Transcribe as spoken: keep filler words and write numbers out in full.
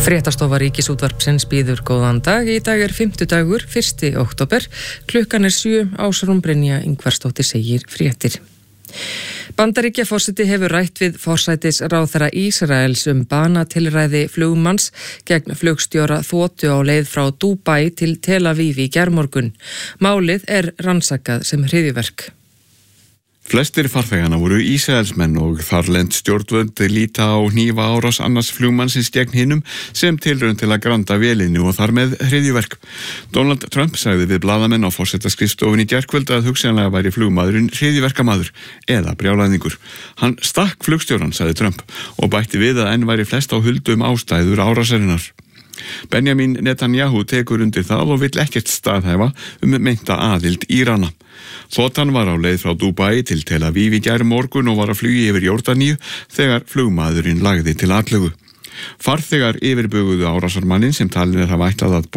Fréttastofa Ríkisútvarpsins býður góðan dag. Í dag er fimmtudagur, fyrsta október. Klukkan er sjö, Ásrún Brynja Ingvarsdóttir segir fréttir. Bandaríkjaforseti hefur rætt við forsætisráðherra Ísraels um banatilræði flugmanns gegn flugstjóra þotu á leið frá Dúbaí til Tel Aviv í gærmorgun. Málið er rannsakað sem hryðjuverk. Flestir farþegana voru Ísraelsmenn og þarlend stjórnvöld líta á hnífa árás annars flugmannsins gegn hinum sem tilraun til að granda vélinu og þar með hryðjuverk. Donald Trump sagði við blaðamenn á forsetaskrifstofunni í gærkvöld að hugsanlega væri flugmaðurinn hryðjuverkamaður eða brjálæðingur. Hann stakk flugstjóran, sagði Trump, og bætti við að enn væri flest á huldu um ástæður árásarinnar. Benjamin Netanyahu tekur undir það og vill ekkert staðhæfa um meinta aðild Írana. Þotan var á leið frá Dúbaí til Tel Aviv í gærmorgun og var að flugi yfir Jórdaníu þegar flugmaðurinn lagði til atlögu. Farþegar yfirbuguðu árásarmanninn sem talin er hafa ætlað að